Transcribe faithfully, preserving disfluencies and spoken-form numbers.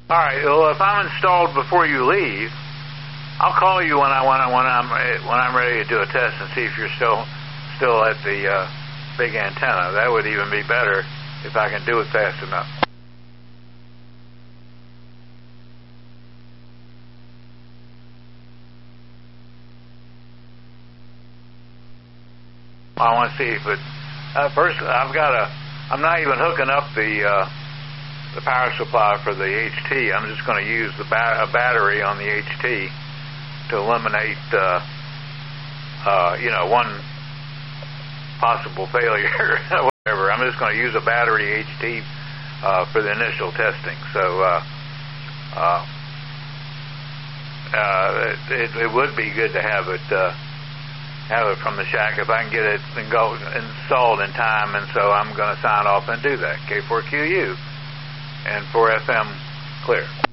All right. Well, if I'm installed before you leave, I'll call you when I when I when I'm when I'm ready to do a test and see if you're still still at the uh, big antenna. That would even be better if I can do it fast enough. I want to see if it. Uh, first, I've got a. I'm not even hooking up the uh, the power supply for the H T. I'm just going to use the ba- a battery on the H T to eliminate, uh, uh, you know, one possible failure. Whatever. I'm just going to use a battery H T uh, for the initial testing. So. Uh, uh, uh, it, it would be good to have it. Uh, have it from the shack if I can get it and go installed in time, and so I'm going to sign off and do that. K four Q U and four F M clear.